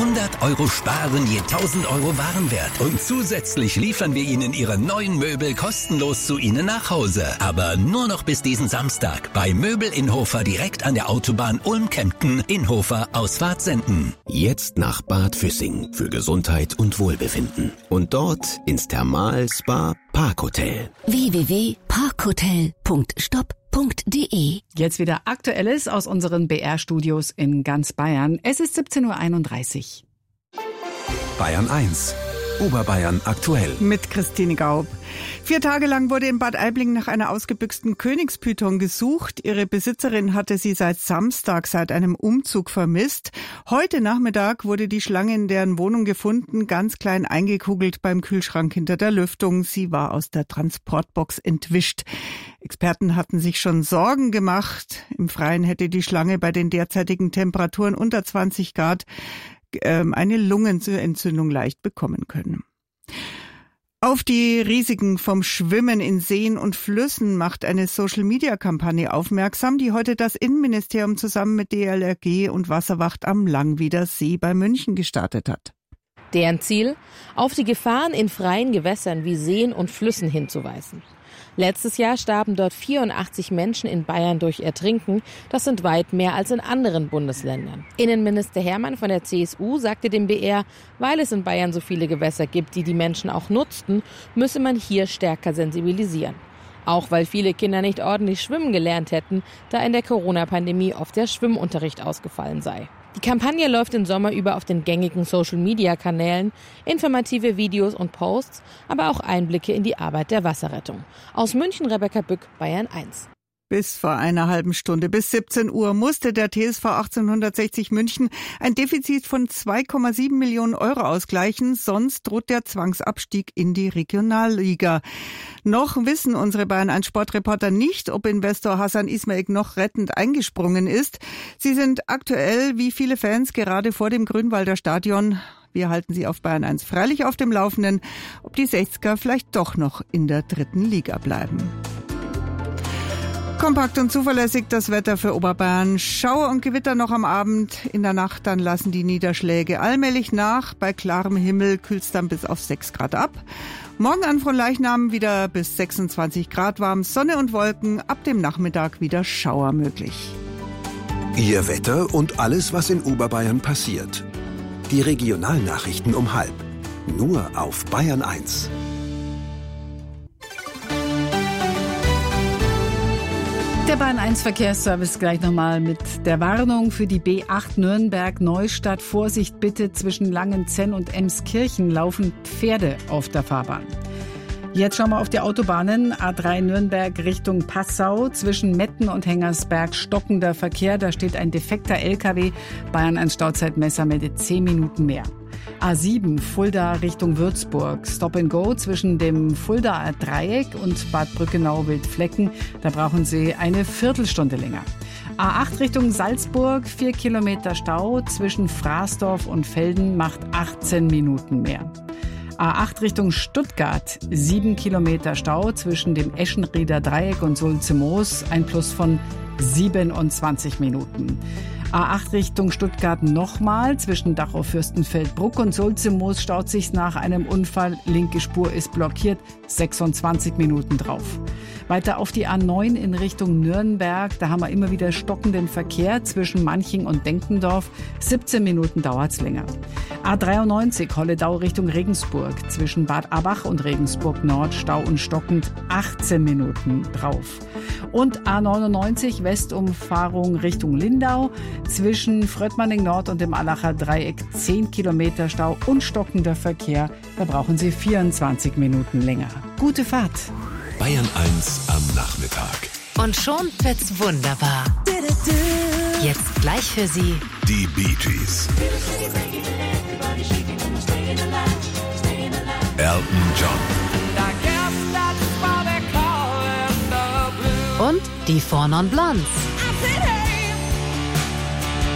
100 € sparen je 1000 € Warenwert. Und zusätzlich liefern wir Ihnen Ihre neuen Möbel kostenlos zu Ihnen nach Hause. Aber nur noch bis diesen Samstag bei Möbel Inhofer direkt an der Autobahn Ulm-Kempten, Inhofer, Ausfahrt Senden. Jetzt nach Bad Füssing für Gesundheit und Wohlbefinden. Und dort ins Thermal-Spa Parkhotel. www.parkhotel.stop.de. Jetzt wieder Aktuelles aus unseren BR-Studios in ganz Bayern. Es ist 17:31 Uhr. Bayern 1. Oberbayern aktuell. Mit Christine Gaub. 4 Tage lang wurde in Bad Aibling nach einer ausgebüxten Königspython gesucht. Ihre Besitzerin hatte sie seit Samstag, seit einem Umzug vermisst. Heute Nachmittag wurde die Schlange in deren Wohnung gefunden, ganz klein eingekugelt beim Kühlschrank hinter der Lüftung. Sie war aus der Transportbox entwischt. Experten hatten sich schon Sorgen gemacht. Im Freien hätte die Schlange bei den derzeitigen Temperaturen unter 20 Grad eine Lungenentzündung leicht bekommen können. Auf die Risiken vom Schwimmen in Seen und Flüssen macht eine Social-Media-Kampagne aufmerksam, die heute das Innenministerium zusammen mit DLRG und Wasserwacht am Langwieder See bei München gestartet hat. Deren Ziel? Auf die Gefahren in freien Gewässern wie Seen und Flüssen hinzuweisen. Letztes Jahr starben dort 84 Menschen in Bayern durch Ertrinken. Das sind weit mehr als in anderen Bundesländern. Innenminister Hermann von der CSU sagte dem BR, weil es in Bayern so viele Gewässer gibt, die die Menschen auch nutzten, müsse man hier stärker sensibilisieren. Auch weil viele Kinder nicht ordentlich schwimmen gelernt hätten, da in der Corona-Pandemie oft der Schwimmunterricht ausgefallen sei. Die Kampagne läuft den Sommer über auf den gängigen Social-Media-Kanälen, informative Videos und Posts, aber auch Einblicke in die Arbeit der Wasserrettung. Aus München, Rebecca Bück, Bayern 1. Bis vor einer halben Stunde, bis 17 Uhr, musste der TSV 1860 München ein Defizit von 2,7 Millionen € ausgleichen, sonst droht der Zwangsabstieg in die Regionalliga. Noch wissen unsere Bayern 1 Sportreporter nicht, ob Investor Hassan Ismail noch rettend eingesprungen ist. Sie sind aktuell, wie viele Fans, gerade vor dem Grünwalder Stadion. Wir halten Sie auf Bayern 1 freilich auf dem Laufenden, ob die 60er vielleicht doch noch in der 3. Liga bleiben. Kompakt und zuverlässig das Wetter für Oberbayern. Schauer und Gewitter noch am Abend. In der Nacht dann lassen die Niederschläge allmählich nach. Bei klarem Himmel kühlt's dann bis auf 6 Grad ab. Morgen an Fronleichnam wieder bis 26 Grad warm. Sonne und Wolken. Ab dem Nachmittag wieder Schauer möglich. Ihr Wetter und alles, was in Oberbayern passiert. Die Regionalnachrichten um 12:30. Nur auf Bayern 1. Der Bayern 1 Verkehrsservice gleich nochmal mit der Warnung für die B8 Nürnberg-Neustadt. Vorsicht bitte, zwischen Langenzenn und Emskirchen laufen Pferde auf der Fahrbahn. Jetzt schauen wir auf die Autobahnen. A3 Nürnberg Richtung Passau. Zwischen Metten und Hengersberg stockender Verkehr. Da steht ein defekter LKW. Bayern 1 Stauzeitmesser meldet 10 Minuten mehr. A7 Fulda Richtung Würzburg. Stop and Go zwischen dem Fuldaer Dreieck und Bad Brückenau-Wildflecken. Da brauchen Sie eine Viertelstunde länger. A8 Richtung Salzburg, 4 Kilometer Stau. Zwischen Fraßdorf und Velden macht 18 Minuten mehr. A8 Richtung Stuttgart, 7 Kilometer Stau zwischen dem Eschenrieder Dreieck und Sulze-Moos, ein Plus von 27 Minuten. A8 Richtung Stuttgart nochmal, zwischen Dachau-Fürstenfeldbruck und Sulze-Moos staut sich nach einem Unfall, linke Spur ist blockiert, 26 Minuten drauf. Weiter auf die A9 in Richtung Nürnberg, da haben wir immer wieder stockenden Verkehr zwischen Manching und Denkendorf, 17 Minuten dauert's länger. A93 Holledau Richtung Regensburg, zwischen Bad Abach und Regensburg Nord, Stau und stockend, 18 Minuten drauf. Und A99 Westumfahrung Richtung Lindau, zwischen Fröttmanning Nord und dem Allacher Dreieck 10 Kilometer Stau und stockender Verkehr. Da brauchen Sie 24 Minuten länger. Gute Fahrt. Bayern 1 am Nachmittag. Und schon wird's wunderbar. Jetzt gleich für Sie Die Bee Gees. Elton John. und die Four Non Blondes.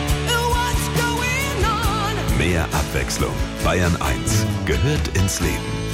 Mehr Abwechslung. Bayern 1 gehört ins Leben.